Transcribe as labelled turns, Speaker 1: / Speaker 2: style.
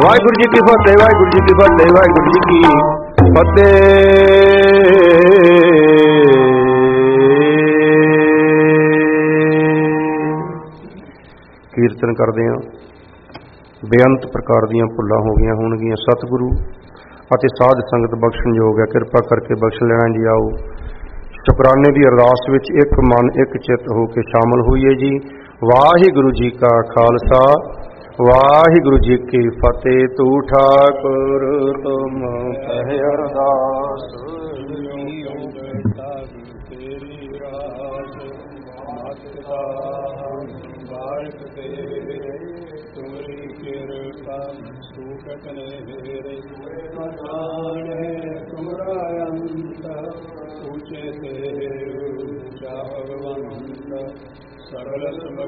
Speaker 1: ਵਾਹਿਗੁਰੂ ਜੀ ਕੀ ਫਤਿਹ, ਵਾਹਿਗੁਰੂ ਜੀ ਕੀ ਫਤਿਹ, ਵਾਹਿਗੁਰੂ ਜੀ ਕੀ ਫਤਿਹ। ਕੀਰਤਨ ਕਰਦੇ ਹਾਂ। ਬੇਅੰਤ ਪ੍ਰਕਾਰ ਦੀਆਂ ਭੁੱਲਾਂ ਹੋ ਗਈਆਂ ਹੋਣਗੀਆਂ। ਸਤਿਗੁਰੂ ਅਤੇ ਸਾਧ ਸੰਗਤ ਬਖਸ਼ਣਯੋਗ ਹੈ, ਕਿਰਪਾ ਕਰਕੇ ਬਖਸ਼ ਲੈਣਾ ਜੀ। ਆਓ ਸ਼ੁਕਰਾਨੇ ਦੀ ਅਰਦਾਸ ਵਿੱਚ ਇੱਕ ਮਨ ਇੱਕ ਚਿੱਤ ਹੋ ਕੇ ਸ਼ਾਮਲ ਹੋਈਏ ਜੀ। ਵਾਹਿਗੁਰੂ ਜੀ ਕਾ ਖਾਲਸਾ, ਵਾਹਿਗੁਰੂ ਜੀ ਕੀ ਫਤਿਹ। ਤੂੰ ਠਾਕੁਰ ਤੁਮ ਕਹਿ ਅਰਦਾਸ,